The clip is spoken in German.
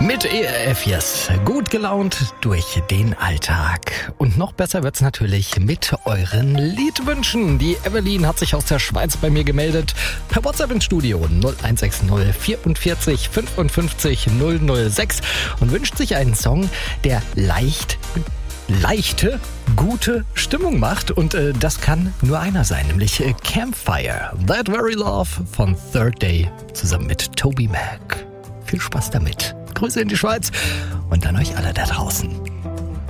Mit ERF Yes, gut gelaunt durch den Alltag. Und noch besser wird's natürlich mit euren Liedwünschen. Die Evelyn hat sich aus der Schweiz bei mir gemeldet. Per WhatsApp ins Studio 0160 44 55 006 und wünscht sich einen Song, der leichte, gute Stimmung macht. Und das kann nur einer sein, nämlich Campfire. That Very Love von Third Day zusammen mit Toby Mac. Viel Spaß damit. Grüße in die Schweiz und an euch alle da draußen.